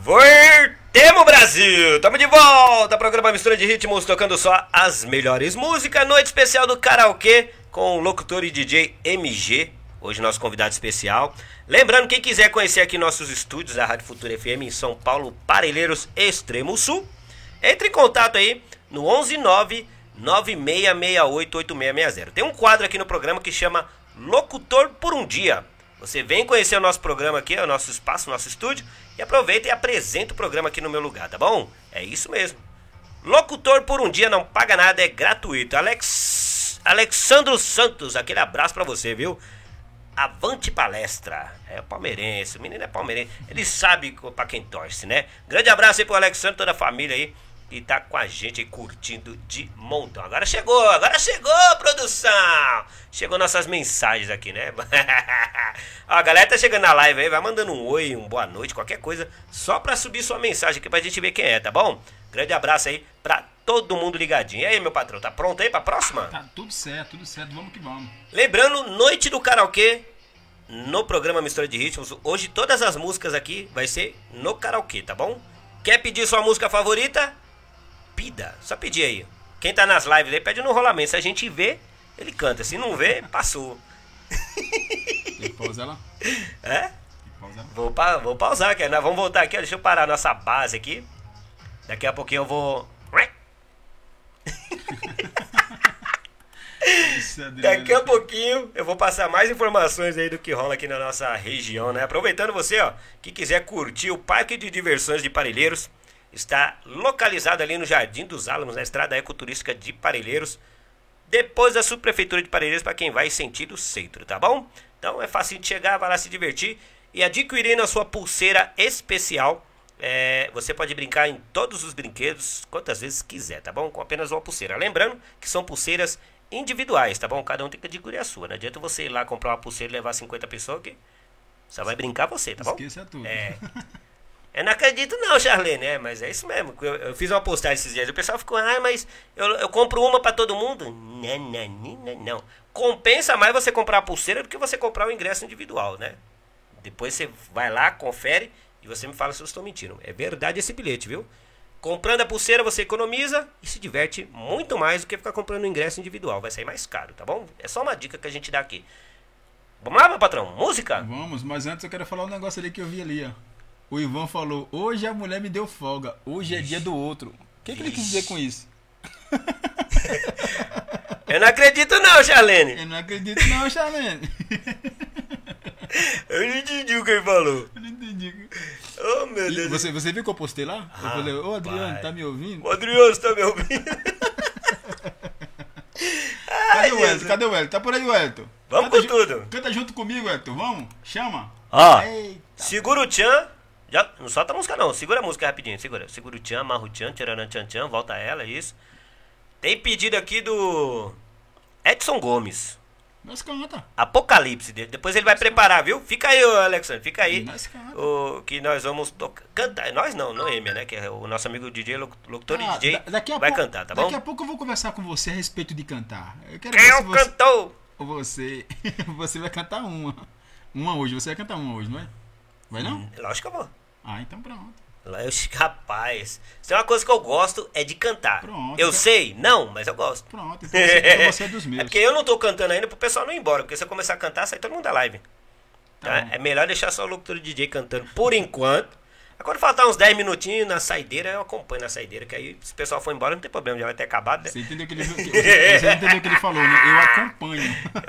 Voltemos, Brasil! Tamo de volta! Programa Mistura de Ritmos, tocando só as melhores músicas. Noite especial do karaokê com o locutor e DJ MG. Hoje nosso convidado especial. Lembrando, quem quiser conhecer aqui nossos estúdios da Rádio Futura FM em São Paulo, Parelheiros, Extremo Sul, entre em contato aí no 11996688660. Tem um quadro aqui no programa que chama Locutor por um Dia. Você vem conhecer o nosso programa aqui, o nosso espaço, o nosso estúdio, e aproveita e apresenta o programa aqui no meu lugar, tá bom? É isso mesmo. Locutor por um Dia, não paga nada, é gratuito. Alexandro Santos, aquele abraço pra você, viu? Avante palestra. É palmeirense, o menino é palmeirense. Ele sabe pra quem torce, né? Grande abraço aí pro Alexandro, toda a família aí, que tá com a gente aí curtindo de montão. Agora chegou, produção! Chegou nossas mensagens aqui, né? Ó, a galera tá chegando na live aí, vai mandando um oi, um boa noite, qualquer coisa, só pra subir sua mensagem aqui pra gente ver quem é, tá bom? Grande abraço aí pra todo mundo ligadinho. E aí, meu patrão, tá pronto aí pra próxima? Tá tudo certo, vamos que vamos. Lembrando, noite do karaokê no programa Mistura de Ritmos. Hoje todas as músicas aqui vai ser no karaokê, tá bom? Quer pedir sua música favorita? Pida, só pedir aí. Quem tá nas lives aí pede no rolamento. Se a gente vê, ele canta. Se não vê, passou. Tem que pausar lá? É? Tem que pausar? Vou pausar, que nós vamos voltar aqui, ó. Deixa eu parar a nossa base aqui. Daqui a pouquinho eu vou... Daqui a pouquinho eu vou passar mais informações aí do que rola aqui na nossa região, né? Aproveitando você, ó, que quiser curtir o Parque de Diversões de Parelheiros, está localizado ali no Jardim dos Álamos, na estrada ecoturística de Parelheiros, depois da subprefeitura de Parelheiros, para quem vai sentido centro, tá bom? Então é fácil de chegar, vai lá se divertir e adquirir a sua pulseira especial. Você pode brincar em todos os brinquedos quantas vezes quiser, tá bom? Com apenas uma pulseira. Lembrando que são pulseiras individuais, tá bom? Cada um tem que adquirir a sua. Não adianta você ir lá comprar uma pulseira e levar 50 pessoas que só vai brincar você, tá bom? Esqueça tudo. Eu não acredito não, Charlene, mas é isso mesmo. Eu fiz uma postagem esses dias, o pessoal ficou, mas eu compro uma pra todo mundo? Não. Compensa mais você comprar a pulseira do que você comprar o ingresso individual, né? Depois você vai lá, confere e você me fala se eu estou mentindo. É verdade esse bilhete, viu? Comprando a pulseira você economiza e se diverte muito mais do que ficar comprando o ingresso individual. Vai sair mais caro, tá bom? É só uma dica que a gente dá aqui. Vamos lá, meu patrão? Música? Vamos, mas antes eu quero falar um negócio ali que eu vi ali, ó. O Ivan falou, hoje a mulher me deu folga, hoje é dia do outro. O que ele quis dizer com isso? Eu não acredito não, Charlene. Eu não acredito não, Charlene. Eu não entendi o que ele falou. Eu não entendi. Oh, meu Deus. Você viu que eu postei lá? Eu falei, ô Adriano, tá me ouvindo? O Adriano, você tá me ouvindo? Cadê o Wellington? Tá por aí, Wellington? Vamos com tudo. Canta junto comigo, Wellington, vamos? Chama. Ó, Eita. segura o tchan. Já, não solta a música não, segura a música rapidinho, segura o tchan, amarra o tchan, tcharam tchan tchan, volta ela, isso. Tem pedido aqui do Edson Gomes. Nós canta. Apocalipse, depois ele vai preparar, viu? Fica aí, Alexandre, fica aí. Nós canta. Que nós vamos cantar. Nós não Emia, né? Que é o nosso amigo DJ, locutor e DJ, vai cantar, tá bom? Daqui a pouco eu vou conversar com você a respeito de cantar. Quem é o cantor? Você vai cantar uma. Uma hoje, você vai cantar uma hoje, não é? Vai não? Lógico que eu vou. Ah, então pronto. Rapaz, se tem uma coisa que eu gosto é de cantar. Pronto, eu então... sei? Não, mas eu gosto. Pronto, então você é dos meus. É porque eu não tô cantando ainda pro pessoal não ir embora. Porque se eu começar a cantar, sai todo mundo da live. Tá? É melhor deixar só o locutor DJ cantando por enquanto. Quando faltar uns 10 minutinhos na saideira, eu acompanho na saideira. Que aí se o pessoal for embora, não tem problema, já vai ter acabado, né? Você entendeu o que ele falou, né? Eu acompanho.